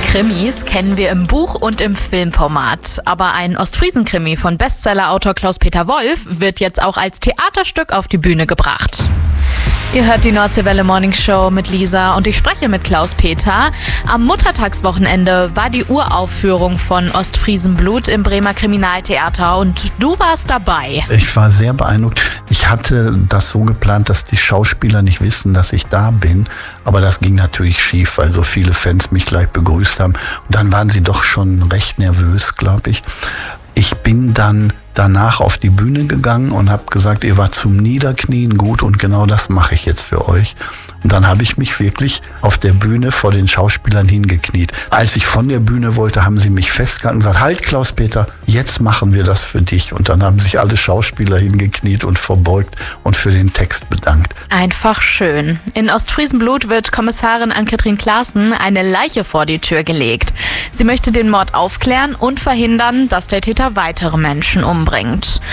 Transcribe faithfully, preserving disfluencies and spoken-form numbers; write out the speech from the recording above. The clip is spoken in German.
Krimis kennen wir im Buch- und im Filmformat. Aber ein Ostfriesen-Krimi von Bestsellerautor Klaus-Peter Wolf wird jetzt auch als Theaterstück auf die Bühne gebracht. Ihr hört die Nordseewelle Morning Show mit Lisa und ich spreche mit Klaus-Peter. Am Muttertagswochenende war die Uraufführung von Ostfriesenblut im Bremer Kriminaltheater und du warst dabei. Ich war sehr beeindruckt. Ich hatte das so geplant, dass die Schauspieler nicht wissen, dass ich da bin. Aber das ging natürlich schief, weil so viele Fans mich gleich begrüßt haben. Und dann waren sie doch schon recht nervös, glaube ich. Ich bin dann danach auf die Bühne gegangen und habe gesagt, ihr wart zum Niederknien gut und genau das mache ich jetzt für euch. Und dann habe ich mich wirklich auf der Bühne vor den Schauspielern hingekniet. Als ich von der Bühne wollte, haben sie mich festgehalten und gesagt, halt Klaus-Peter, jetzt machen wir das für dich. Und dann haben sich alle Schauspieler hingekniet und verbeugt und für den Text bedankt. Einfach schön. In Ostfriesenblut wird Kommissarin Ann-Kathrin Klaassen eine Leiche vor die Tür gelegt. Sie möchte den Mord aufklären und verhindern, dass der Täter weitere Menschen umbringt.